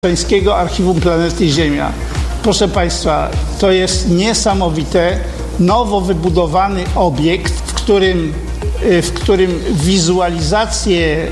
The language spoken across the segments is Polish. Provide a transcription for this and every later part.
Pańskiego Archiwum Planety Ziemia. Proszę Państwa, to jest niesamowite, nowo wybudowany obiekt, w którym wizualizacje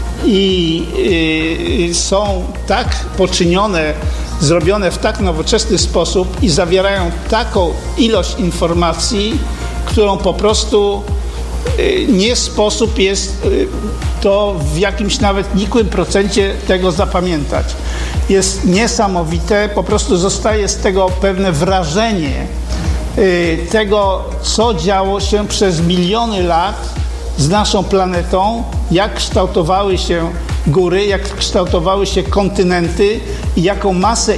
są tak poczynione, zrobione w tak nowoczesny sposób i zawierają taką ilość informacji, którą po prostu nie sposób jest to w jakimś nawet nikłym procencie tego zapamiętać. Jest niesamowite, po prostu zostaje z tego pewne wrażenie tego, co działo się przez miliony lat z naszą planetą, jak kształtowały się góry, jak kształtowały się kontynenty i jaką masę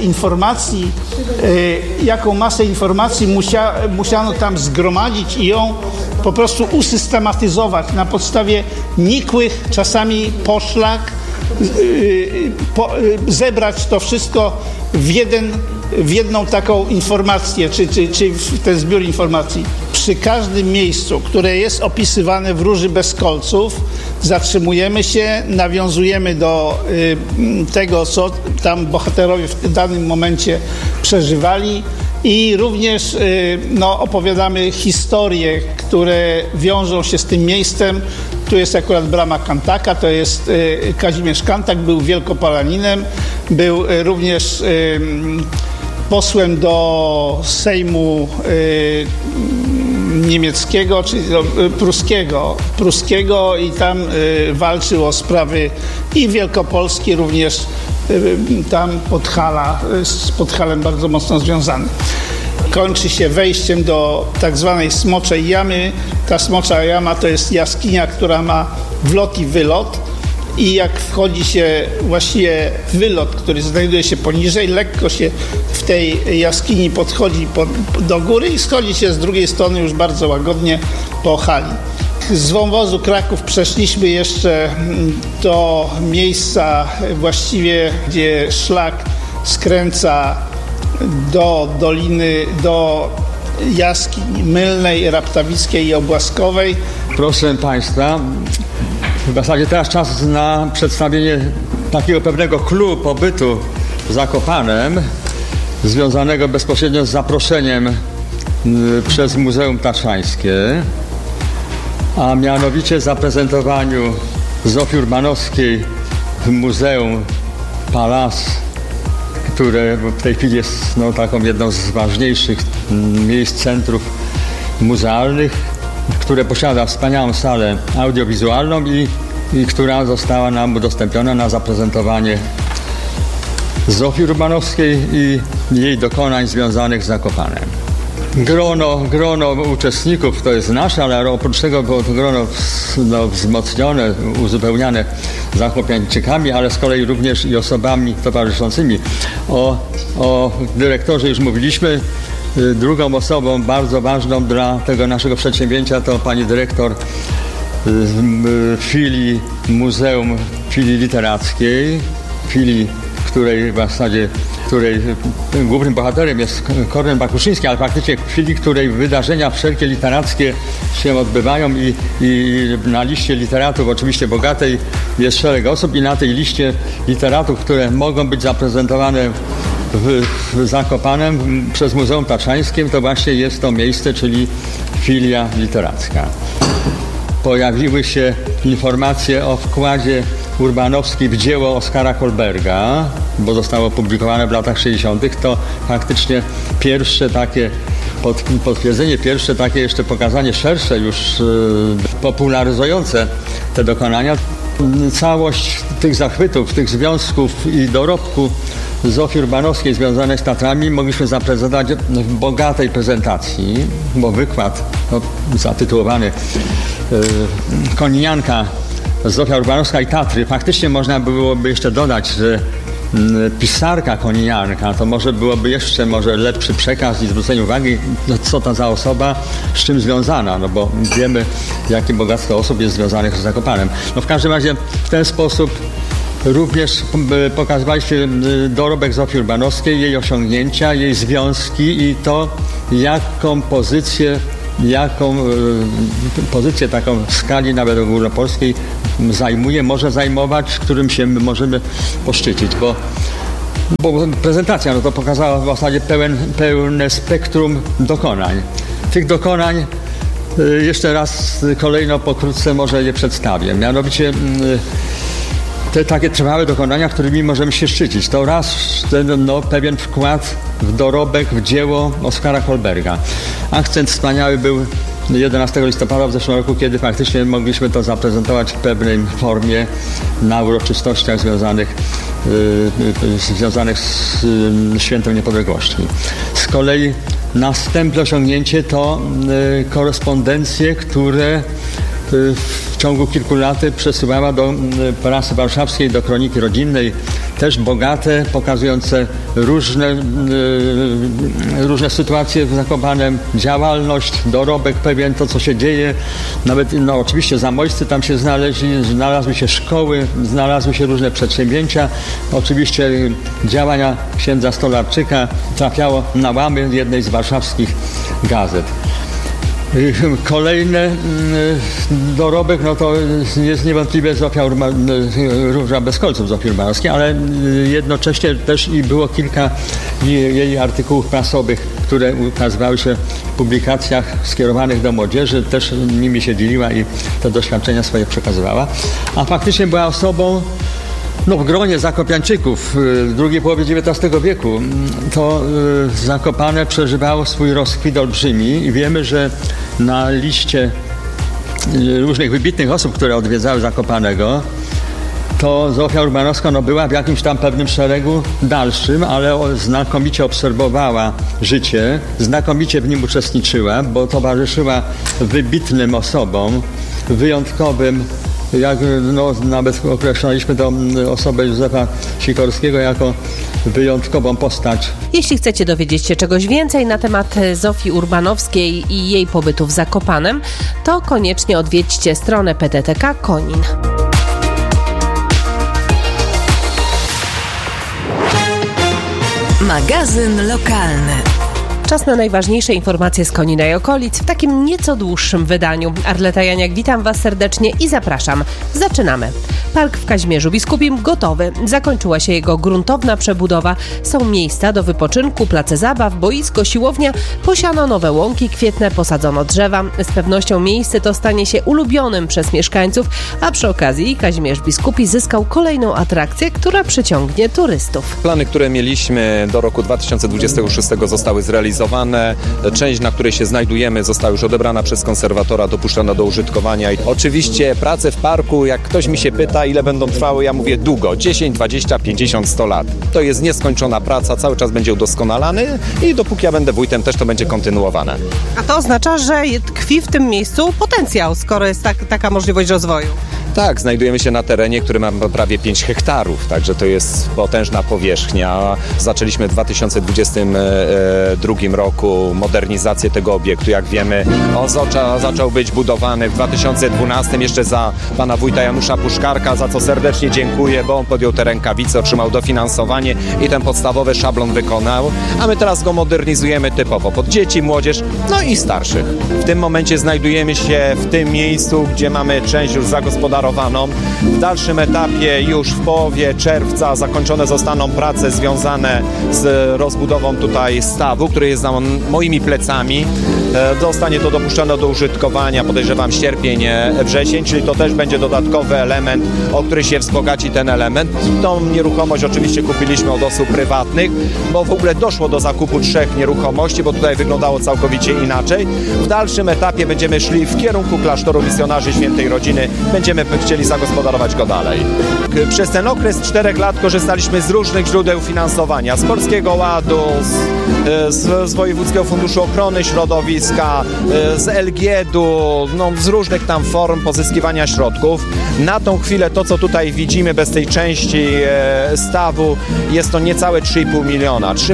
informacji musiano tam zgromadzić i ją po prostu usystematyzować na podstawie nikłych, czasami poszlak, zebrać to wszystko w jedną taką informację, czy w ten zbiór informacji. Przy każdym miejscu, które jest opisywane w Róży bez kolców, zatrzymujemy się, nawiązujemy do tego, co tam bohaterowie w danym momencie przeżywali i również opowiadamy historie, które wiążą się z tym miejscem. Tu jest akurat brama Kantaka, to jest Kazimierz Kantak, był wielkopalaninem, był również posłem do Sejmu niemieckiego, czyli pruskiego i tam walczył o sprawy i Wielkopolski, również tam Podhala, z Podhalem bardzo mocno związany. Kończy się wejściem do tak zwanej Smoczej Jamy. Ta Smocza Jama to jest jaskinia, która ma wlot i wylot. I jak wchodzi się właściwie wylot, który znajduje się poniżej, lekko się w tej jaskini podchodzi do góry i schodzi się z drugiej strony już bardzo łagodnie po hali. Z wąwozu Kraków przeszliśmy jeszcze do miejsca właściwie, gdzie szlak skręca do doliny, do jaskiń Mylnej, Raptawickiej i Obłaskowej. Proszę Państwa, w zasadzie teraz czas na przedstawienie takiego pewnego clou pobytu w Zakopanem, związanego bezpośrednio z zaproszeniem przez Muzeum Tatrzańskie, a mianowicie zaprezentowaniu Zofii Urbanowskiej w Muzeum Palace, które w tej chwili jest taką jedną z ważniejszych miejsc, centrów muzealnych, które posiada wspaniałą salę audiowizualną i która została nam udostępniona na zaprezentowanie Zofii Urbanowskiej i jej dokonań związanych z Zakopanem. Grono uczestników to jest nasze, ale oprócz tego było to grono wzmocnione, uzupełniane Zakopiańczykami, ale z kolei również i osobami towarzyszącymi. O dyrektorze już mówiliśmy. Drugą osobą bardzo ważną dla tego naszego przedsięwzięcia to pani dyrektor filii Muzeum Filii Literackiej, filii, której w zasadzie głównym bohaterem jest Kornel Bakuszyński, ale faktycznie w chwili, której wydarzenia wszelkie literackie się odbywają i na liście literatów oczywiście bogatej jest szereg osób i na tej liście literatów, które mogą być zaprezentowane w Zakopanem przez Muzeum Tatrzańskie, to właśnie jest to miejsce, czyli filia literacka. Pojawiły się informacje o wkładzie Urbanowskiej w dzieło Oskara Kolberga, bo zostało opublikowane w latach 60. To faktycznie pierwsze takie potwierdzenie, pierwsze takie jeszcze pokazanie szersze, już popularyzujące te dokonania. Całość tych zachwytów, tych związków i dorobku Zofii Urbanowskiej związanych z Tatrami mogliśmy zaprezentować w bogatej prezentacji, bo wykład zatytułowany Koninianka, Zofia Urbanowska i Tatry. Faktycznie można byłoby jeszcze dodać, że pisarka koninianka to może byłoby jeszcze lepszy przekaz i zwrócenie uwagi, co to za osoba, z czym związana, bo wiemy, jakie bogactwo osób jest związanych z Zakopanem. W każdym razie w ten sposób również pokazywaliśmy dorobek Zofii Urbanowskiej, jej osiągnięcia, jej związki i to, jaką pozycję taką w skali nawet ogólnopolskiej zajmuje, może zajmować, którym się możemy poszczycić, bo Bo prezentacja to pokazała w zasadzie pełne spektrum dokonań. Tych dokonań jeszcze raz kolejno pokrótce może je przedstawię. Mianowicie te takie trwałe dokonania, którymi możemy się szczycić. To raz pewien wkład w dorobek, w dzieło Oskara Kohlberga. Akcent wspaniały był 11 listopada w zeszłym roku, kiedy faktycznie mogliśmy to zaprezentować w pewnej formie na uroczystościach związanych z Świętem Niepodległości. Z kolei następne osiągnięcie to korespondencje, które w ciągu kilku lat przesuwała do prasy warszawskiej, do kroniki rodzinnej, też bogate, pokazujące różne sytuacje w Zakopanem, działalność, dorobek pewien, to co się dzieje. Nawet oczywiście zamojscy tam się znalazły się szkoły, znalazły się różne przedsięwzięcia. Oczywiście działania księdza Stolarczyka trafiało na łamy jednej z warszawskich gazet. Kolejny dorobek, to jest niewątpliwie Róża bez kolców Zofii Urbanowskiej, ale jednocześnie też i było kilka jej artykułów prasowych, które ukazywały się w publikacjach skierowanych do młodzieży, też nimi się dzieliła i te doświadczenia swoje przekazywała. A faktycznie była osobą w gronie Zakopiańczyków w drugiej połowie XIX wieku to Zakopane przeżywało swój rozkwit olbrzymi i wiemy, że na liście różnych wybitnych osób, które odwiedzały Zakopanego, to Zofia Urbanowska była w jakimś tam pewnym szeregu dalszym, ale znakomicie obserwowała życie, znakomicie w nim uczestniczyła, bo towarzyszyła wybitnym osobom, wyjątkowym. Jak nawet określaliśmy tę osobę Józefa Sikorskiego jako wyjątkową postać. Jeśli chcecie dowiedzieć się czegoś więcej na temat Zofii Urbanowskiej i jej pobytu w Zakopanem, to koniecznie odwiedźcie stronę PTTK Konin. Magazyn lokalny. Czas na najważniejsze informacje z Konina i okolic w takim nieco dłuższym wydaniu. Arleta Janiak, witam Was serdecznie i zapraszam. Zaczynamy. Park w Kazimierzu Biskupim gotowy. Zakończyła się jego gruntowna przebudowa. Są miejsca do wypoczynku, place zabaw, boisko, siłownia, posiano nowe łąki kwietne, posadzono drzewa. Z pewnością miejsce to stanie się ulubionym przez mieszkańców, a przy okazji Kazimierz Biskupi zyskał kolejną atrakcję, która przyciągnie turystów. Plany, które mieliśmy do roku 2026 zostały zrealizowane. Część, na której się znajdujemy, została już odebrana przez konserwatora, dopuszczona do użytkowania. I oczywiście prace w parku, jak ktoś mi się pyta, ile będą trwały, ja mówię długo, 10, 20, 50, 100 lat. To jest nieskończona praca, cały czas będzie udoskonalany i dopóki ja będę wójtem, też to będzie kontynuowane. A to oznacza, że tkwi w tym miejscu potencjał, skoro jest taka możliwość rozwoju. Tak, znajdujemy się na terenie, który ma prawie 5 hektarów, także to jest potężna powierzchnia. Zaczęliśmy w 2022 roku modernizację tego obiektu. Jak wiemy, on zaczął być budowany w 2012 jeszcze za pana wójta Janusza Puszkarka, za co serdecznie dziękuję, bo on podjął te rękawice, otrzymał dofinansowanie i ten podstawowy szablon wykonał, a my teraz go modernizujemy typowo pod dzieci, młodzież, i starszych. W tym momencie znajdujemy się w tym miejscu, gdzie mamy część już zagospodarowaną. W dalszym etapie już w połowie czerwca zakończone zostaną prace związane z rozbudową tutaj stawu, który jest za moimi plecami. Zostanie to dopuszczone do użytkowania, podejrzewam sierpień, wrzesień, czyli to też będzie dodatkowy element, o który się wzbogaci ten element. Tą nieruchomość oczywiście kupiliśmy od osób prywatnych, bo w ogóle doszło do zakupu 3 nieruchomości, bo tutaj wyglądało całkowicie inaczej. W dalszym etapie będziemy szli w kierunku klasztoru misjonarzy Świętej Rodziny. Będziemy chcieli zagospodarować go dalej. Przez ten okres 4 lat korzystaliśmy z różnych źródeł finansowania. Z Polskiego Ładu, z Wojewódzkiego Funduszu Ochrony Środowiska, z LGD-u, z różnych tam form pozyskiwania środków. Na tą chwilę to, co tutaj widzimy bez tej części stawu, jest to niecałe 3,5 miliona, 3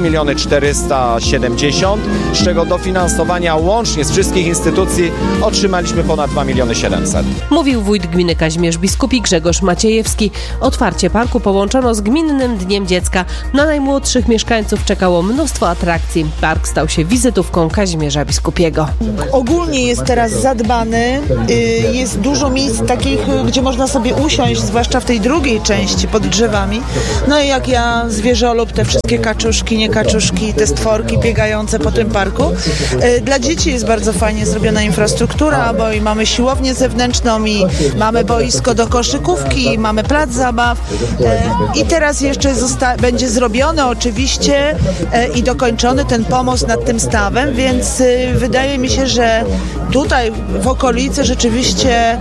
470 000, z czego dofinansowania łącznie z wszystkich instytucji otrzymaliśmy ponad 2 700 000. Mówił wójt gminy Kazimierz Biskupi Grzegorz Maciejewski. Otwarcie parku połączono z Gminnym Dniem Dziecka. Na najmłodszych mieszkańców czekało mnóstwo atrakcji. Park stał się wizytówką Kazimierza Biskupiego. Ogólnie jest teraz zadbany, jest dużo miejsc takich, gdzie można sobie usiąść, zwłaszcza w tej drugiej części pod drzewami. No i jak ja zwierzolub, te wszystkie kaczuszki, nie kaczuszki, te stworki biegające po tym parku. Dla dzieci jest bardzo fajnie zrobiona infrastruktura, bo i mamy siłownię zewnętrzną i mamy boisko do koszykówki, mamy plac zabaw i teraz jeszcze będzie zrobiony oczywiście i dokończony ten pomost nad tym stawem, więc wydaje mi się, że tutaj w okolicy rzeczywiście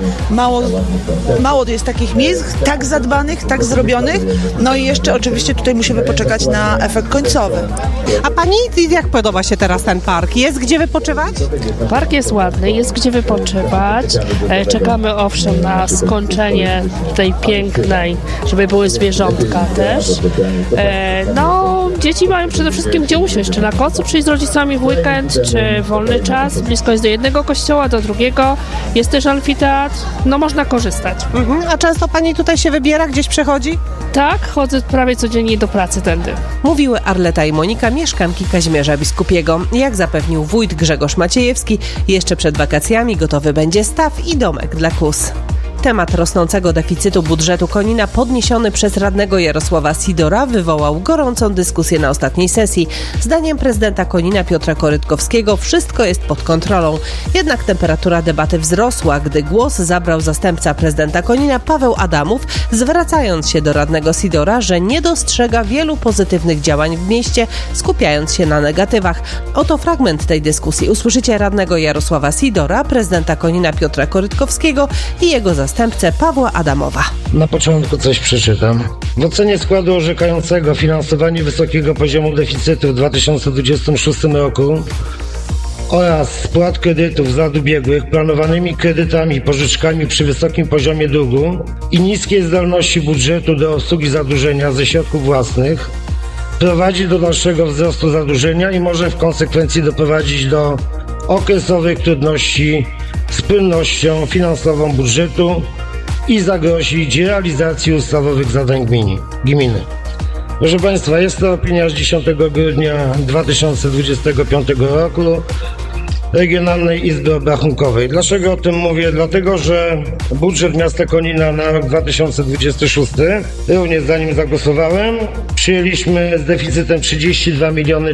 mało jest takich miejsc tak zadbanych, tak zrobionych, no i jeszcze oczywiście tutaj musimy poczekać na efekt końcowy. A pani jak podoba się teraz ten park? Jest gdzie wypoczywać? Park jest ładny, jest gdzie wypoczywać. Czekamy owszem na skończenie tej pięknej, żeby były zwierzątka też. Dzieci mają przede wszystkim gdzie usiąść, czy na kocu przyjść z rodzicami w weekend, czy wolny czas. Blisko jest do jednego kościoła, do drugiego. Jest też amfiteatr, można korzystać. A często pani tutaj się wybiera, gdzieś przechodzi? Tak, chodzę prawie codziennie do pracy tędy. Mówiły Arleta i Monika, mieszkanki Kazimierza Biskupiego. Jak zapewnił wójt Grzegorz Maciejewski, jeszcze przed wakacjami gotowy będzie staw i domek dla kóz. Temat rosnącego deficytu budżetu Konina podniesiony przez radnego Jarosława Sidora wywołał gorącą dyskusję na ostatniej sesji. Zdaniem prezydenta Konina Piotra Korytkowskiego wszystko jest pod kontrolą. Jednak temperatura debaty wzrosła, gdy głos zabrał zastępca prezydenta Konina Paweł Adamów, zwracając się do radnego Sidora, że nie dostrzega wielu pozytywnych działań w mieście, skupiając się na negatywach. Oto fragment tej dyskusji. Usłyszycie radnego Jarosława Sidora, prezydenta Konina Piotra Korytkowskiego i jego zastępcę Pawła Adamowa. Na początku coś przeczytam. W ocenie składu orzekającego finansowanie wysokiego poziomu deficytu w 2026 roku oraz spłat kredytów z lat ubiegłych planowanymi kredytami i pożyczkami przy wysokim poziomie długu i niskiej zdolności budżetu do obsługi zadłużenia ze środków własnych prowadzi do dalszego wzrostu zadłużenia i może w konsekwencji doprowadzić do okresowych trudności z płynnością finansową budżetu i zagrozić realizacji ustawowych zadań gminy. Proszę Państwa, jest to opinia z 10 grudnia 2025 roku Regionalnej Izby Obrachunkowej. Dlaczego o tym mówię? Dlatego, że budżet miasta Konina na rok 2026, również za nim zagłosowałem, przyjęliśmy z deficytem 32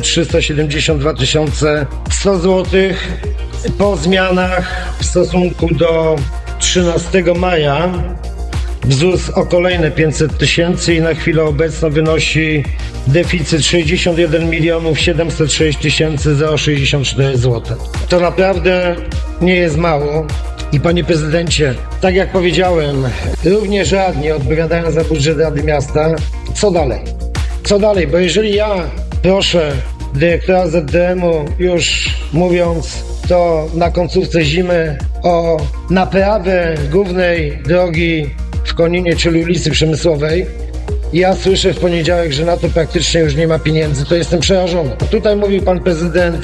372 100 zł. Po zmianach w stosunku do 13 maja wzrósł o kolejne 500 000 i na chwilę obecną wynosi deficyt 61 706 064 zł. To naprawdę nie jest mało. I panie prezydencie, tak jak powiedziałem, również radni odpowiadają za budżet Rady Miasta. Co dalej? Co dalej? Bo jeżeli ja proszę dyrektora ZDM-u, już mówiąc to na końcówce zimy, o naprawę głównej drogi w Koninie, czyli ulicy Przemysłowej, ja słyszę w poniedziałek, że na to praktycznie już nie ma pieniędzy, to jestem przerażony. Tutaj mówił pan prezydent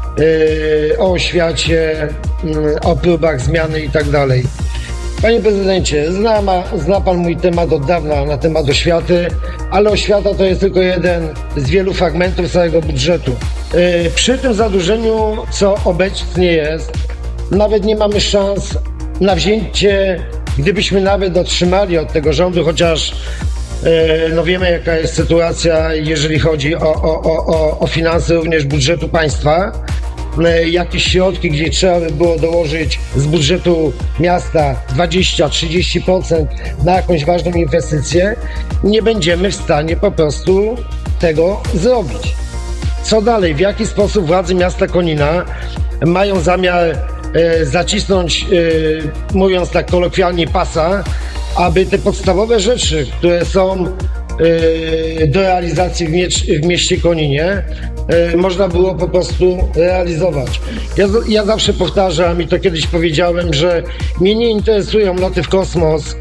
o oświacie, o próbach zmiany i tak dalej. Panie prezydencie, zna pan mój temat od dawna na temat oświaty, ale oświata to jest tylko jeden z wielu fragmentów całego budżetu. Przy tym zadłużeniu, co obecnie jest, nawet nie mamy szans na wzięcie, gdybyśmy nawet otrzymali od tego rządu, chociaż wiemy, jaka jest sytuacja, jeżeli chodzi o finanse również budżetu państwa. Jakieś środki, gdzie trzeba by było dołożyć z budżetu miasta 20-30% na jakąś ważną inwestycję, nie będziemy w stanie po prostu tego zrobić. Co dalej? W jaki sposób władze miasta Konina mają zamiar zacisnąć, mówiąc tak kolokwialnie, pasa, aby te podstawowe rzeczy, które są do realizacji w mieście Koninie, można było po prostu realizować. Ja zawsze powtarzam i to kiedyś powiedziałem, że mnie nie interesują loty w kosmos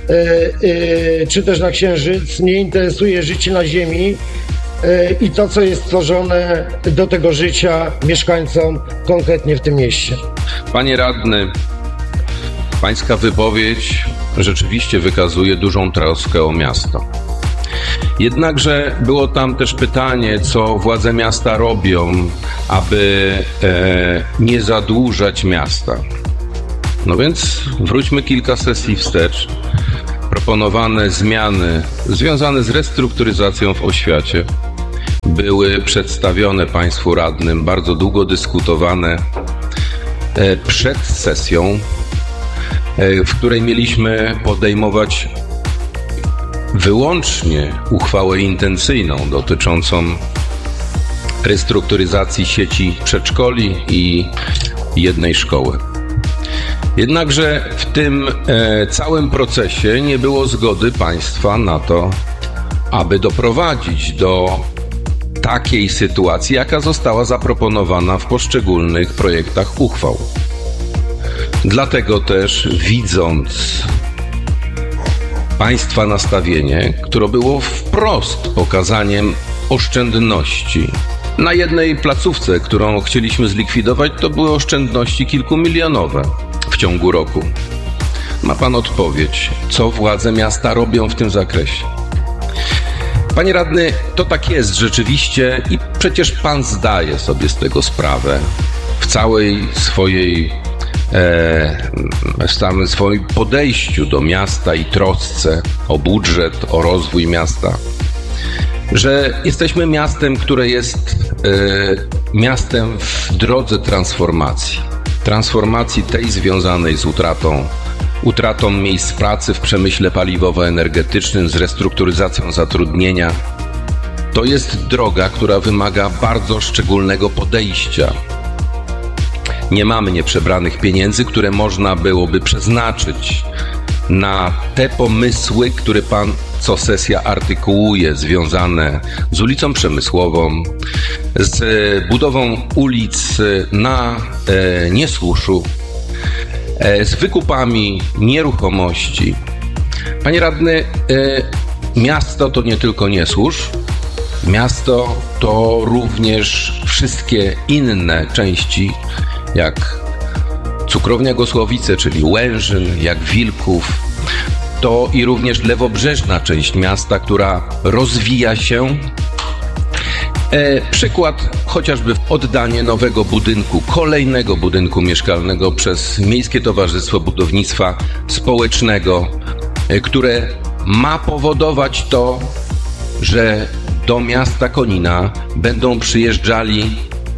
czy też na Księżyc, mnie interesuje życie na Ziemi i to, co jest stworzone do tego życia mieszkańcom konkretnie w tym mieście. Panie radny, Pańska wypowiedź rzeczywiście wykazuje dużą troskę o miasto. Jednakże było tam też pytanie, co władze miasta robią, aby nie zadłużać miasta. No więc wróćmy kilka sesji wstecz. Proponowane zmiany związane z restrukturyzacją w oświacie były przedstawione Państwu radnym, bardzo długo dyskutowane przed sesją, w której mieliśmy podejmować wyłącznie uchwałę intencyjną dotyczącą restrukturyzacji sieci przedszkoli i jednej szkoły. Jednakże w tym całym procesie nie było zgody państwa na to, aby doprowadzić do takiej sytuacji, jaka została zaproponowana w poszczególnych projektach uchwał. Dlatego też, widząc państwa nastawienie, które było wprost pokazaniem oszczędności. Na jednej placówce, którą chcieliśmy zlikwidować, to były oszczędności kilkumilionowe w ciągu roku. Ma pan odpowiedź, co władze miasta robią w tym zakresie? Panie radny, to tak jest rzeczywiście i przecież pan zdaje sobie z tego sprawę w całej swojej w samym swoim podejściu do miasta i trosce o budżet, o rozwój miasta, że jesteśmy miastem, które jest miastem w drodze transformacji. Transformacji tej związanej z utratą miejsc pracy w przemyśle paliwowo-energetycznym, z restrukturyzacją zatrudnienia. To jest droga, która wymaga bardzo szczególnego podejścia. Nie mamy nieprzebranych pieniędzy, które można byłoby przeznaczyć na te pomysły, które pan co sesja artykułuje, związane z ulicą Przemysłową, z budową ulic na Niesłuszu, z wykupami nieruchomości. Panie radny, miasto to nie tylko Niesłusz, miasto to również wszystkie inne części, jak Cukrownia Gosłowice, czyli Łężyn, jak Wilków, to i również lewobrzeżna część miasta, która rozwija się. Przykład chociażby oddanie nowego budynku, kolejnego budynku mieszkalnego przez Miejskie Towarzystwo Budownictwa Społecznego, które ma powodować to, że do miasta Konina będą przyjeżdżali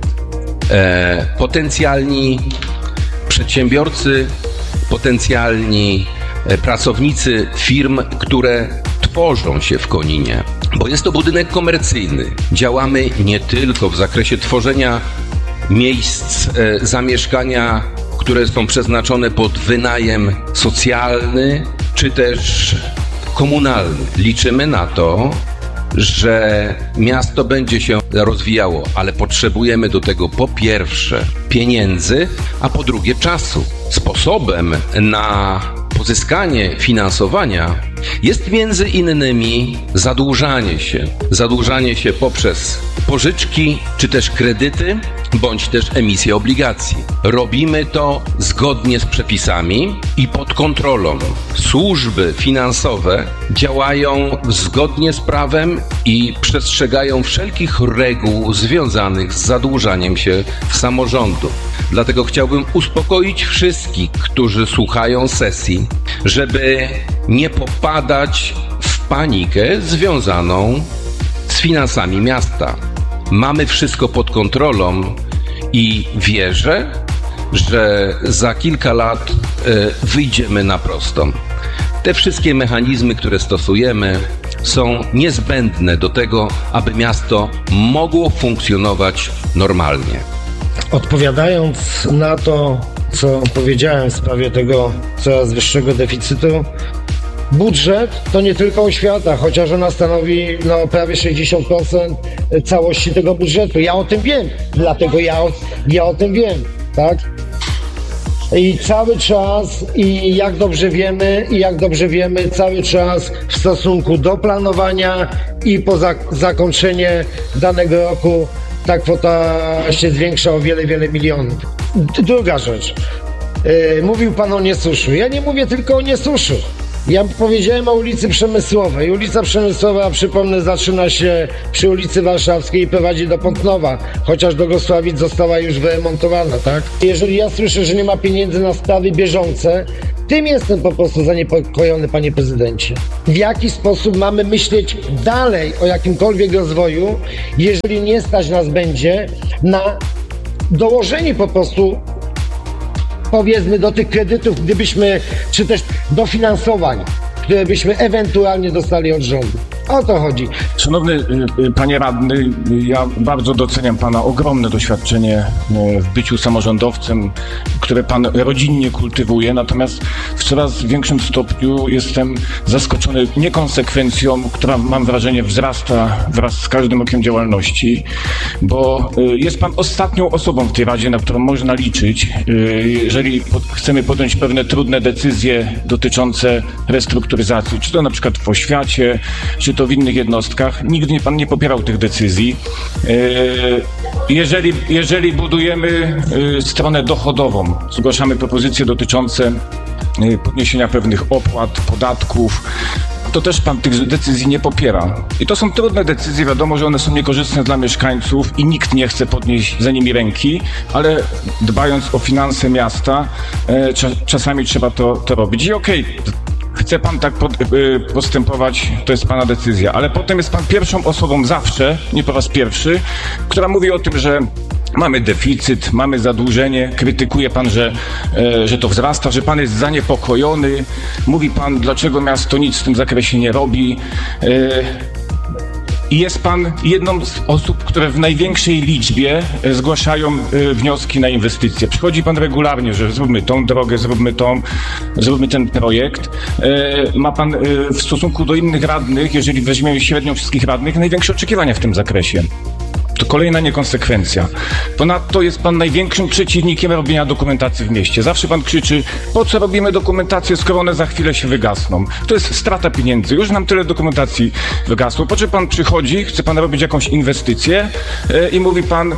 potencjalni przedsiębiorcy, potencjalni pracownicy firm, które tworzą się w Koninie, bo jest to budynek komercyjny. Działamy nie tylko w zakresie tworzenia miejsc zamieszkania, które są przeznaczone pod wynajem socjalny, czy też komunalny. Liczymy na to, że miasto będzie się rozwijało, ale potrzebujemy do tego po pierwsze pieniędzy, a po drugie czasu. Sposobem na pozyskanie finansowania jest między innymi zadłużanie się poprzez pożyczki, czy też kredyty, bądź też emisję obligacji. Robimy to zgodnie z przepisami i pod kontrolą. Służby finansowe działają zgodnie z prawem i przestrzegają wszelkich reguł związanych z zadłużaniem się samorządu. Dlatego chciałbym uspokoić wszystkich, którzy słuchają sesji, żeby nie popadać w panikę związaną z finansami miasta. Mamy wszystko pod kontrolą i wierzę, że za kilka lat wyjdziemy na prostą. Te wszystkie mechanizmy, które stosujemy, są niezbędne do tego, aby miasto mogło funkcjonować normalnie. Odpowiadając na to, co powiedziałem w sprawie tego coraz wyższego deficytu, budżet to nie tylko oświata, chociaż ona stanowi prawie 60% całości tego budżetu. Ja o tym wiem, dlatego ja o tym wiem, tak? I cały czas, i jak dobrze wiemy, cały czas w stosunku do planowania i po zakończenie danego roku ta kwota się zwiększa o wiele milionów. Druga rzecz. Mówił pan o Niesuszu. Ja nie mówię tylko o Niesuszu. Ja powiedziałem o ulicy Przemysłowej. Ulica Przemysłowa, przypomnę, zaczyna się przy ulicy Warszawskiej i prowadzi do Pątnowa, chociaż do Gosławic została już wyremontowana, tak? Jeżeli ja słyszę, że nie ma pieniędzy na sprawy bieżące, tym jestem po prostu zaniepokojony, panie prezydencie. W jaki sposób mamy myśleć dalej o jakimkolwiek rozwoju, jeżeli nie stać nas będzie na dołożenie po prostu, powiedzmy, do tych kredytów, gdybyśmy, czy też dofinansowań, które byśmy ewentualnie dostali od rządu. O to chodzi. Szanowny panie radny, ja bardzo doceniam pana ogromne doświadczenie w byciu samorządowcem, które pan rodzinnie kultywuje, natomiast w coraz większym stopniu jestem zaskoczony niekonsekwencją, która, mam wrażenie, wzrasta wraz z każdym rokiem działalności, bo jest pan ostatnią osobą w tej Radzie, na którą można liczyć, jeżeli chcemy podjąć pewne trudne decyzje dotyczące restrukturyzacji, czy to na przykład w oświacie, czy to w innych jednostkach. Nigdy pan nie popierał tych decyzji. Jeżeli budujemy stronę dochodową, zgłaszamy propozycje dotyczące podniesienia pewnych opłat, podatków, to też pan tych decyzji nie popiera. I to są trudne decyzje, wiadomo, że one są niekorzystne dla mieszkańców i nikt nie chce podnieść za nimi ręki, ale dbając o finanse miasta, czasami trzeba to robić. I okej, chce pan tak postępować, to jest pana decyzja, ale potem jest pan pierwszą osobą zawsze, nie po raz pierwszy, która mówi o tym, że mamy deficyt, mamy zadłużenie, krytykuje pan, że to wzrasta, że pan jest zaniepokojony, mówi pan, dlaczego miasto nic w tym zakresie nie robi. I jest pan jedną z osób, które w największej liczbie zgłaszają wnioski na inwestycje. Przychodzi pan regularnie, że zróbmy tą drogę, zróbmy ten projekt. Ma pan w stosunku do innych radnych, jeżeli weźmiemy średnią wszystkich radnych, największe oczekiwania w tym zakresie. To kolejna niekonsekwencja. Ponadto jest pan największym przeciwnikiem robienia dokumentacji w mieście. Zawsze pan krzyczy, po co robimy dokumentację, skoro one za chwilę się wygasną. To jest strata pieniędzy. Już nam tyle dokumentacji wygasło. Po czym pan przychodzi, chce pan robić jakąś inwestycję i mówi pan,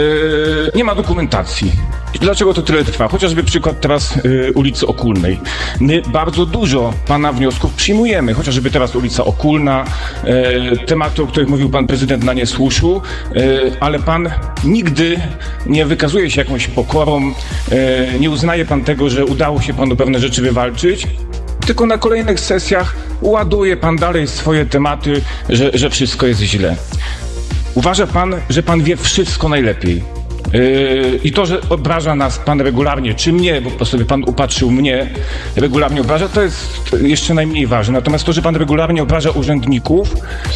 nie ma dokumentacji. Dlaczego to tyle trwa? Chociażby przykład teraz ulicy Okulnej. My bardzo dużo pana wniosków przyjmujemy, chociażby teraz ulica Okulna, tematy, o których mówił pan prezydent na Niesłuszu, ale pan nigdy nie wykazuje się jakąś pokorą, nie uznaje pan tego, że udało się panu pewne rzeczy wywalczyć, tylko na kolejnych sesjach ładuje pan dalej swoje tematy, że wszystko jest źle. Uważa pan, że pan wie wszystko najlepiej. I to, że obraża nas pan regularnie, czy mnie, bo sobie pan upatrzył mnie, regularnie obraża, to jest jeszcze najmniej ważne. Natomiast to, że pan regularnie obraża urzędników,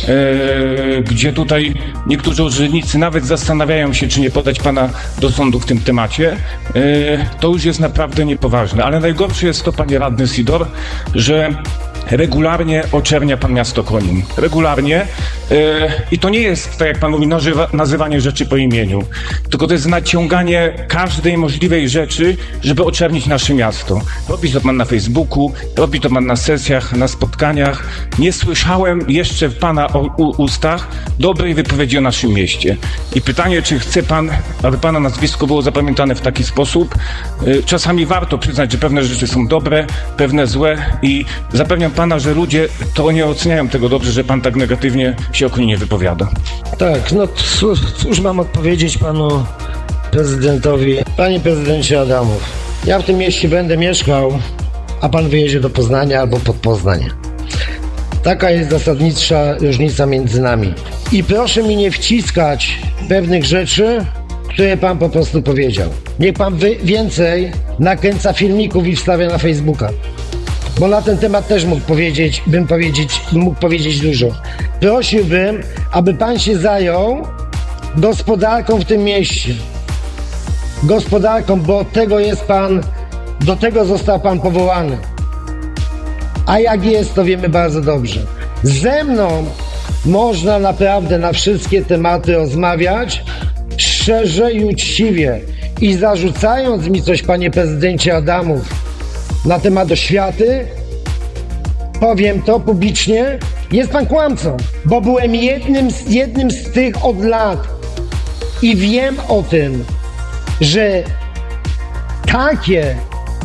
gdzie tutaj niektórzy urzędnicy nawet zastanawiają się, czy nie podać pana do sądu w tym temacie, to już jest naprawdę niepoważne. Ale najgorsze jest to, panie radny Sidor, że regularnie oczernia pan miasto Konin. Regularnie. I to nie jest, tak jak pan mówi, nazywanie rzeczy po imieniu, tylko to jest naciąganie każdej możliwej rzeczy, żeby oczernić nasze miasto. Robi to pan na Facebooku, robi to pan na sesjach, na spotkaniach. Nie słyszałem jeszcze w pana ustach dobrej wypowiedzi o naszym mieście. I pytanie, czy chce pan, aby pana nazwisko było zapamiętane w taki sposób? Czasami warto przyznać, że pewne rzeczy są dobre, pewne złe i zapewniam pana, że ludzie to nie oceniają tego dobrze, że pan tak negatywnie się o Koninie wypowiada. Tak, no cóż mam odpowiedzieć panu prezydentowi. Panie prezydencie Adamów, ja w tym mieście będę mieszkał, a pan wyjedzie do Poznania albo pod Poznań. Taka jest zasadnicza różnica między nami. I proszę mi nie wciskać pewnych rzeczy, które pan po prostu powiedział. Niech pan więcej filmików i wstawia na Facebooka. Bo na ten temat też mógł powiedzieć dużo. Prosiłbym, aby pan się zajął gospodarką w tym mieście. Gospodarką, bo do tego został pan powołany. A jak jest, to wiemy bardzo dobrze. Ze mną można naprawdę na wszystkie tematy rozmawiać szczerze i uczciwie. I zarzucając mi coś, panie prezydencie Adamów, na temat oświaty, powiem to publicznie, jest pan kłamcą, bo byłem jednym z tych od lat i wiem o tym, że takie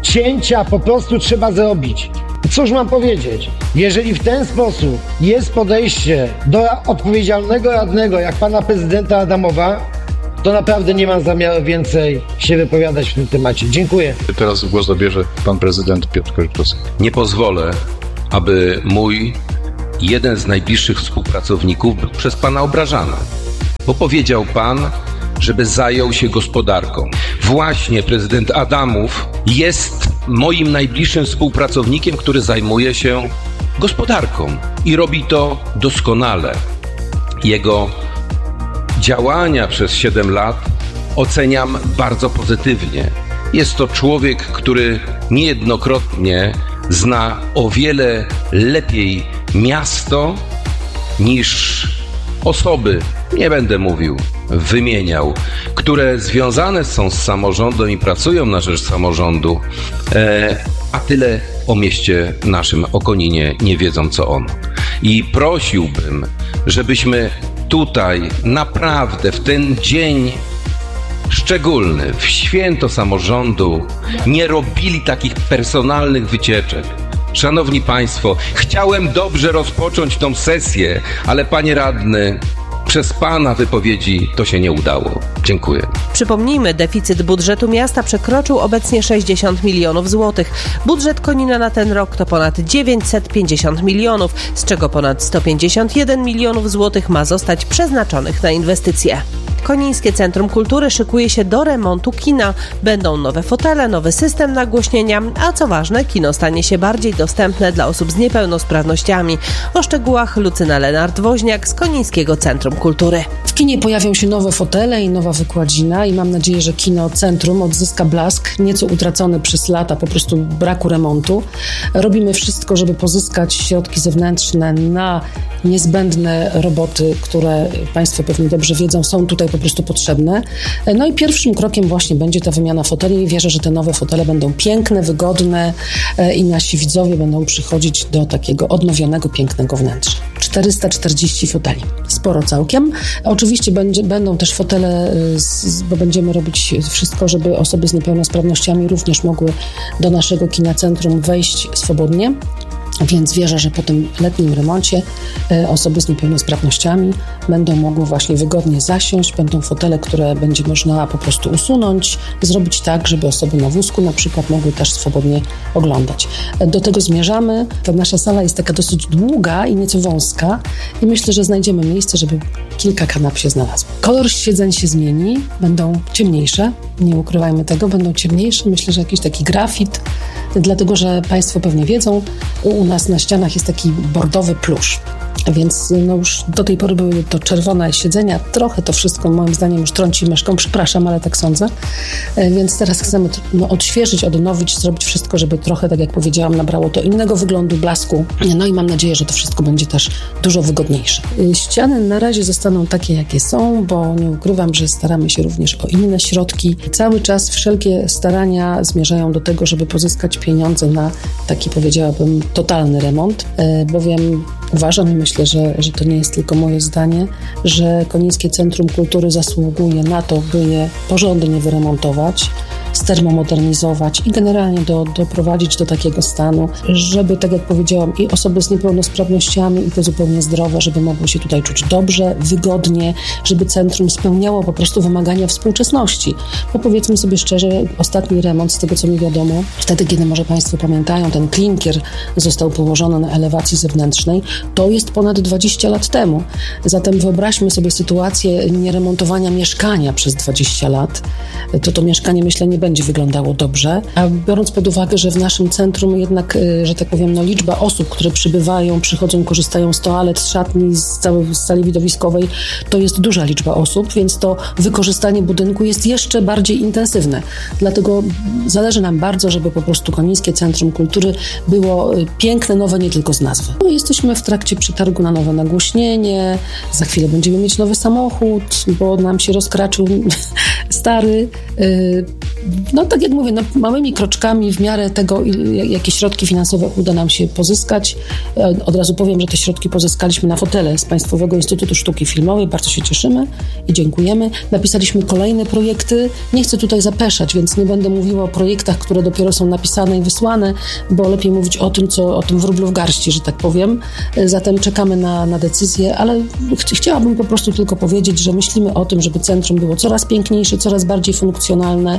Cięcia po prostu trzeba zrobić. Cóż mam powiedzieć? Jeżeli w ten sposób jest podejście do odpowiedzialnego radnego jak pana prezydenta Adamowa, to naprawdę nie mam zamiaru więcej się wypowiadać w tym temacie. Dziękuję. Teraz głos zabierze pan prezydent Piotr Korytowski. Nie pozwolę, aby mój jeden z najbliższych współpracowników był przez pana obrażany, bo powiedział pan, żeby zajął się gospodarką. Właśnie prezydent Adamów jest moim najbliższym współpracownikiem, który zajmuje się gospodarką i robi to doskonale. Jego działania przez 7 lat oceniam bardzo pozytywnie. Jest to człowiek, który niejednokrotnie zna o wiele lepiej miasto niż osoby, nie będę mówił, wymieniał, które związane są z samorządem i pracują na rzecz samorządu, a tyle o mieście naszym, o Koninie, nie wiedzą co on. I prosiłbym, żebyśmy tutaj naprawdę w ten dzień szczególny, w święto samorządu, nie robili takich personalnych wycieczek. Szanowni Państwo, chciałem dobrze rozpocząć tą sesję, ale panie radny, przez pana wypowiedzi to się nie udało. Dziękuję. Przypomnijmy, deficyt budżetu miasta przekroczył obecnie 60 milionów złotych. Budżet Konina na ten rok to ponad 950 milionów, z czego ponad 151 milionów złotych ma zostać przeznaczonych na inwestycje. Konińskie Centrum Kultury szykuje się do remontu kina. Będą nowe fotele, nowy system nagłośnienia, a co ważne, kino stanie się bardziej dostępne dla osób z niepełnosprawnościami. O szczegółach Lucyna Lenart-Woźniak z Konińskiego Centrum Kultury. W kinie pojawią się nowe fotele i nowa wykładzina i mam nadzieję, że kino Centrum odzyska blask, nieco utracony przez lata po prostu braku remontu. Robimy wszystko, żeby pozyskać środki zewnętrzne na niezbędne roboty, które Państwo pewnie dobrze wiedzą, są tutaj po prostu potrzebne. No i pierwszym krokiem właśnie będzie ta wymiana foteli i wierzę, że te nowe fotele będą piękne, wygodne i nasi widzowie będą przychodzić do takiego odnowionego, pięknego wnętrza. 440 foteli. Sporo całkiem. Oczywiście będą też fotele, bo będziemy robić wszystko, żeby osoby z niepełnosprawnościami również mogły do naszego kina centrum wejść swobodnie. Więc wierzę, że po tym letnim remoncie osoby z niepełnosprawnościami będą mogły właśnie wygodnie zasiąść. Będą fotele, które będzie można po prostu usunąć, zrobić tak, żeby osoby na wózku na przykład mogły też swobodnie oglądać. Do tego zmierzamy. Ta nasza sala jest taka dosyć długa i nieco wąska i myślę, że znajdziemy miejsce, żeby kilka kanap się znalazło. Kolor siedzeń się zmieni, będą ciemniejsze, nie ukrywajmy tego, będą ciemniejsze. Myślę, że jakiś taki grafit, dlatego że Państwo pewnie wiedzą, u nas na ścianach jest taki bordowy plusz. Więc no już do tej pory były to czerwone siedzenia. Trochę to wszystko moim zdaniem już trąci myszką. Przepraszam, ale tak sądzę. Więc teraz chcemy odświeżyć, odnowić, zrobić wszystko, żeby trochę, tak jak powiedziałam, nabrało to innego wyglądu, blasku. No i mam nadzieję, że to wszystko będzie też dużo wygodniejsze. Ściany na razie zostaną takie, jakie są, bo nie ukrywam, że staramy się również o inne środki. Cały czas wszelkie starania zmierzają do tego, żeby pozyskać pieniądze na taki, powiedziałabym, totalny remont, bowiem uważam i myślę, że to nie jest tylko moje zdanie, że Konińskie Centrum Kultury zasługuje na to, by je porządnie wyremontować, stermomodernizować i generalnie doprowadzić do takiego stanu, żeby, tak jak powiedziałam, i osoby z niepełnosprawnościami, i te zupełnie zdrowe, żeby mogły się tutaj czuć dobrze, wygodnie, żeby centrum spełniało po prostu wymagania współczesności. Bo powiedzmy sobie szczerze, ostatni remont, z tego co mi wiadomo, wtedy, kiedy może Państwo pamiętają, ten klinkier został położony na elewacji zewnętrznej, to jest ponad 20 lat temu. Zatem wyobraźmy sobie sytuację nieremontowania mieszkania przez 20 lat. To mieszkanie, myślę, nie będzie wyglądało dobrze, a biorąc pod uwagę, że w naszym centrum jednak, że tak powiem, liczba osób, które przybywają, przychodzą, korzystają z toalet, z szatni, z sali widowiskowej, to jest duża liczba osób, więc to wykorzystanie budynku jest jeszcze bardziej intensywne. Dlatego zależy nam bardzo, żeby po prostu Konińskie Centrum Kultury było piękne, nowe, nie tylko z nazwy. No, jesteśmy w trakcie przetargu na nowe nagłośnienie, za chwilę będziemy mieć nowy samochód, bo nam się rozkraczył stary. no tak jak mówię, no, małymi kroczkami w miarę tego, jakie środki finansowe uda nam się pozyskać. Od razu powiem, że te środki pozyskaliśmy na fotele z Państwowego Instytutu Sztuki Filmowej. Bardzo się cieszymy i dziękujemy. Napisaliśmy kolejne projekty. Nie chcę tutaj zapeszać, więc nie będę mówiła o projektach, które dopiero są napisane i wysłane, bo lepiej mówić o tym wróblu w garści, że tak powiem. Zatem czekamy na decyzję, ale chciałabym po prostu tylko powiedzieć, że myślimy o tym, żeby centrum było coraz piękniejsze, coraz bardziej funkcjonalne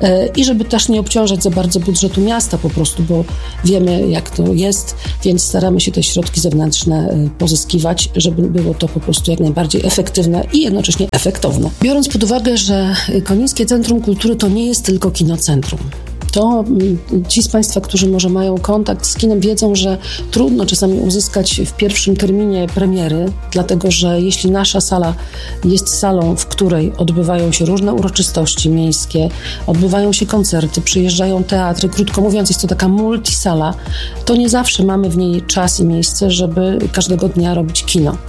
i żeby też nie obciążać za bardzo budżetu miasta po prostu, bo wiemy, jak to jest, więc staramy się te środki zewnętrzne pozyskiwać, żeby było to po prostu jak najbardziej efektywne i jednocześnie efektowne. Biorąc pod uwagę, że Konińskie Centrum Kultury to nie jest tylko kinocentrum, to ci z Państwa, którzy może mają kontakt z kinem, wiedzą, że trudno czasami uzyskać w pierwszym terminie premiery, dlatego że jeśli nasza sala jest salą, w której odbywają się różne uroczystości miejskie, odbywają się koncerty, przyjeżdżają teatry, krótko mówiąc jest to taka multisala, to nie zawsze mamy w niej czas i miejsce, żeby każdego dnia robić kino.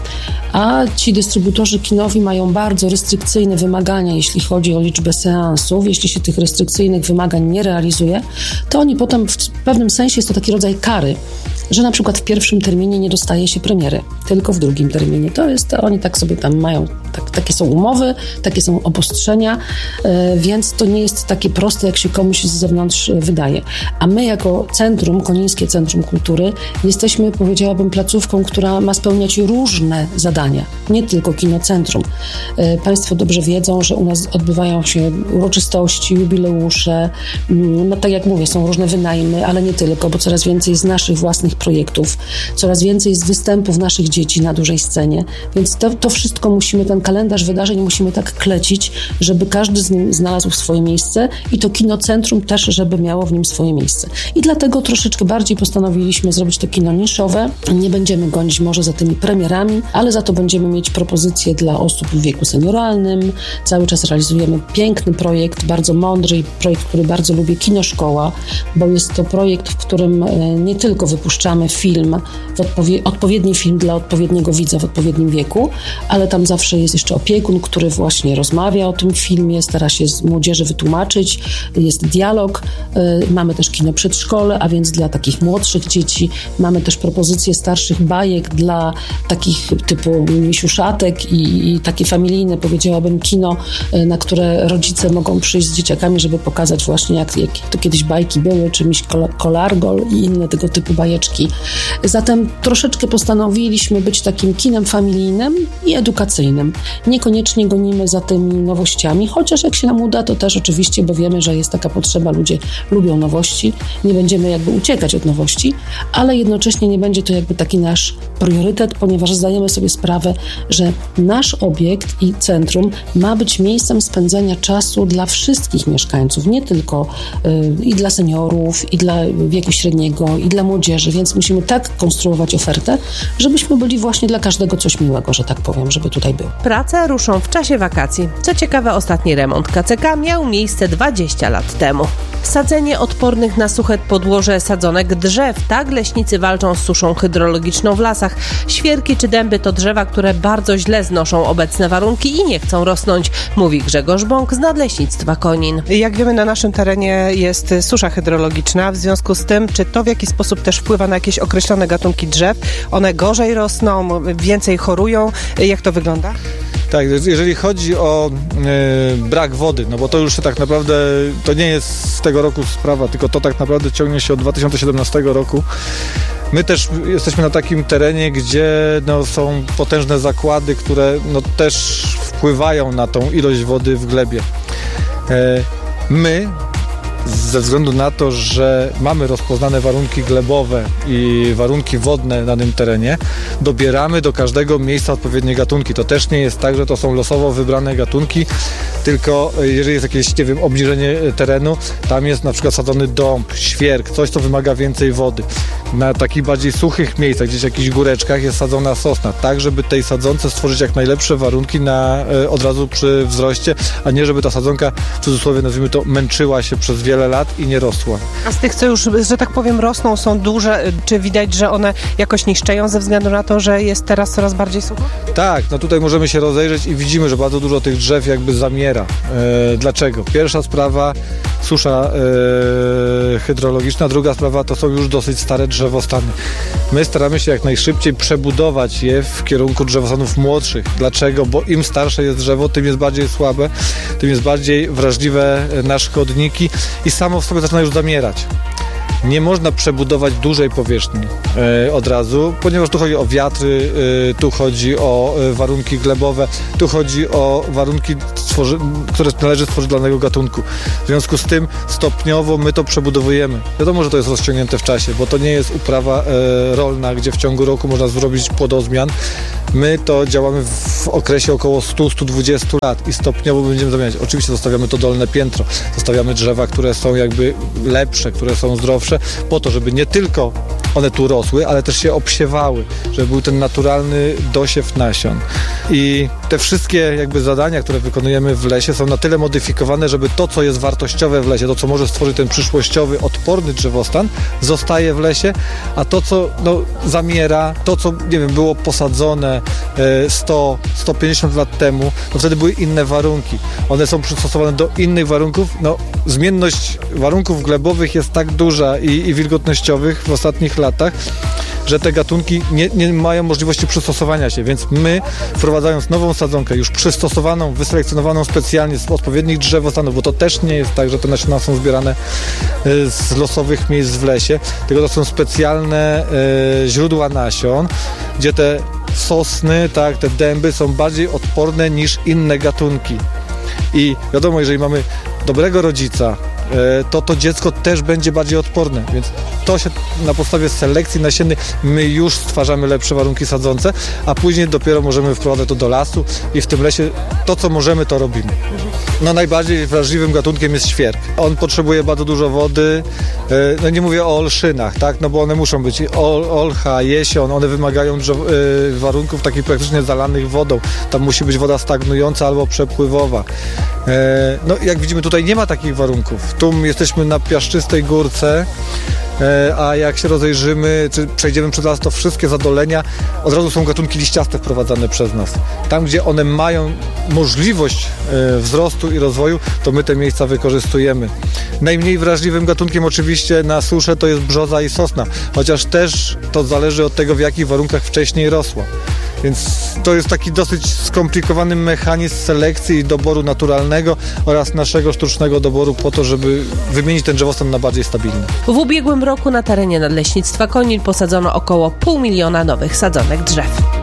A ci dystrybutorzy kinowi mają bardzo restrykcyjne wymagania, jeśli chodzi o liczbę seansów. Jeśli się tych restrykcyjnych wymagań nie realizuje, to oni potem w pewnym sensie jest to taki rodzaj kary, że na przykład w pierwszym terminie nie dostaje się premiery, tylko w drugim terminie. Oni tak sobie tam mają, takie są umowy, takie są obostrzenia, więc to nie jest takie proste, jak się komuś z zewnątrz wydaje. A my jako centrum, Konińskie Centrum Kultury, jesteśmy, powiedziałabym, placówką, która ma spełniać różne zadania, nie tylko kinocentrum. Państwo dobrze wiedzą, że u nas odbywają się uroczystości, jubileusze, no tak jak mówię, są różne wynajmy, ale nie tylko, bo coraz więcej z naszych własnych projektów, coraz więcej jest występów naszych dzieci na dużej scenie, więc to wszystko musimy, ten kalendarz wydarzeń musimy tak klecić, żeby każdy z nim znalazł swoje miejsce i to kinocentrum też, żeby miało w nim swoje miejsce. I dlatego troszeczkę bardziej postanowiliśmy zrobić to kino niszowe. Nie będziemy gonić może za tymi premierami, ale za to będziemy mieć propozycje dla osób w wieku senioralnym. Cały czas realizujemy piękny projekt, bardzo mądry projekt, który bardzo lubię, Kino Szkoła, bo jest to projekt, w którym nie tylko wypuszczamy film, odpowiedni film dla odpowiedniego widza w odpowiednim wieku, ale tam zawsze jest jeszcze opiekun, który właśnie rozmawia o tym filmie, stara się z młodzieży wytłumaczyć, jest dialog. Mamy też kino przedszkole, a więc dla takich młodszych dzieci. Mamy też propozycje starszych bajek dla takich typu misiuszatek i takie familijne, powiedziałabym, kino, na które rodzice mogą przyjść z dzieciakami, żeby pokazać właśnie, jak to kiedyś bajki były, czy miś Kolargol i inne tego typu bajeczki. Zatem troszeczkę postanowiliśmy być takim kinem familijnym i edukacyjnym. Niekoniecznie gonimy za tymi nowościami, chociaż jak się nam uda, to też oczywiście, bo wiemy, że jest taka potrzeba, ludzie lubią nowości, nie będziemy jakby uciekać od nowości, ale jednocześnie nie będzie to jakby taki nasz priorytet, ponieważ zdajemy sobie sprawę, że nasz obiekt i centrum ma być miejscem spędzania czasu dla wszystkich mieszkańców, nie tylko i dla seniorów, i dla wieku średniego, i dla młodzieży, więc musimy tak konstruować ofertę, żebyśmy byli właśnie dla każdego coś miłego, że tak powiem, żeby tutaj był. Prace ruszą w czasie wakacji. Co ciekawe, ostatni remont KCK miał miejsce 20 lat temu. Sadzenie odpornych na suche podłoże sadzonek drzew. Tak leśnicy walczą z suszą hydrologiczną w lasach. Świerki czy dęby to drzewa, które bardzo źle znoszą obecne warunki i nie chcą rosnąć, mówi Grzegorz Bąk z Nadleśnictwa Konin. Jak wiemy, na naszym terenie jest susza hydrologiczna. W związku z tym, czy to w jakiś sposób też wpływa na jakieś określone gatunki drzew? One gorzej rosną, więcej chorują? Jak to wygląda? Tak, jeżeli chodzi o brak wody, no bo to już tak naprawdę, to nie jest z tego roku sprawa, tylko to tak naprawdę ciągnie się od 2017 roku. My też jesteśmy na takim terenie, gdzie są potężne zakłady, które też wpływają na tą ilość wody w glebie. My, ze względu na to, że mamy rozpoznane warunki glebowe i warunki wodne na tym terenie, dobieramy do każdego miejsca odpowiednie gatunki. To też nie jest tak, że to są losowo wybrane gatunki, tylko jeżeli jest jakieś, obniżenie terenu, tam jest na przykład sadzony dąb, świerk, coś, co wymaga więcej wody. Na takich bardziej suchych miejscach, gdzieś w jakichś góreczkach jest sadzona sosna, tak żeby tej sadzonce stworzyć jak najlepsze warunki od razu przy wzroście, a nie żeby ta sadzonka, w cudzysłowie nazwijmy to, męczyła się przez wiele lat i nie rosła. A z tych, co już, że tak powiem, rosną, są duże, czy widać, że one jakoś niszczeją ze względu na to, że jest teraz coraz bardziej sucho? Tak, tutaj możemy się rozejrzeć i widzimy, że bardzo dużo tych drzew jakby zamiera. Dlaczego? Pierwsza sprawa, susza hydrologiczna, druga sprawa to są już dosyć stare drzewostany. My staramy się jak najszybciej przebudować je w kierunku drzewostanów młodszych. Dlaczego? Bo im starsze jest drzewo, tym jest bardziej słabe, tym jest bardziej wrażliwe na szkodniki i samo w sobie zaczyna już zamierać. Nie można przebudować dużej powierzchni od razu, ponieważ tu chodzi o wiatry, tu chodzi o warunki glebowe, tu chodzi o warunki, które należy stworzyć dla danego gatunku. W związku z tym stopniowo my to przebudowujemy. Wiadomo, że to jest rozciągnięte w czasie, bo to nie jest uprawa rolna, gdzie w ciągu roku można zrobić płodozmian. My to działamy w okresie około 100-120 lat i stopniowo będziemy zamieniać. Oczywiście zostawiamy to dolne piętro, zostawiamy drzewa, które są jakby lepsze, które są zdrowsze, po to, żeby nie tylko one tu rosły, ale też się obsiewały, żeby był ten naturalny dosiew nasion. I te wszystkie jakby zadania, które wykonujemy w lesie, są na tyle modyfikowane, żeby to, co jest wartościowe w lesie, to, co może stworzyć ten przyszłościowy, odporny drzewostan, zostaje w lesie, a to, co zamiera, to, co nie wiem, było posadzone 100-150 lat temu, wtedy były inne warunki. One są przystosowane do innych warunków. Zmienność warunków glebowych jest tak duża i wilgotnościowych w ostatnich latach, że te gatunki nie mają możliwości przystosowania się, więc my, wprowadzając nową sadzonkę, już przystosowaną, wyselekcjonowaną specjalnie z odpowiednich drzewostanów, bo to też nie jest tak, że te nasiona są zbierane z losowych miejsc w lesie, tylko to są specjalne źródła nasion, gdzie te sosny, te dęby są bardziej odporne niż inne gatunki. I wiadomo, jeżeli mamy dobrego rodzica, to dziecko też będzie bardziej odporne, więc to się na podstawie selekcji nasiennej my już stwarzamy lepsze warunki sadzące, a później dopiero możemy wprowadzać to do lasu i w tym lesie to, co możemy, to robimy. Najbardziej wrażliwym gatunkiem jest świerk. On potrzebuje bardzo dużo wody, nie mówię o olszynach, bo one muszą być olcha, jesion, one wymagają warunków takich praktycznie zalanych wodą. Tam musi być woda stagnująca albo przepływowa. Jak widzimy, tutaj nie ma takich warunków. Tu jesteśmy na piaszczystej górce, a jak się rozejrzymy, czy przejdziemy przez las, to wszystkie zadolenia od razu są gatunki liściaste wprowadzane przez nas. Tam, gdzie one mają możliwość wzrostu i rozwoju, to my te miejsca wykorzystujemy. Najmniej wrażliwym gatunkiem oczywiście na suszę to jest brzoza i sosna, chociaż też to zależy od tego, w jakich warunkach wcześniej rosła. Więc to jest taki dosyć skomplikowany mechanizm selekcji i doboru naturalnego oraz naszego sztucznego doboru po to, żeby wymienić ten drzewostan na bardziej stabilny. W ubiegłym roku na terenie Nadleśnictwa Konin posadzono około 500 000 nowych sadzonek drzew.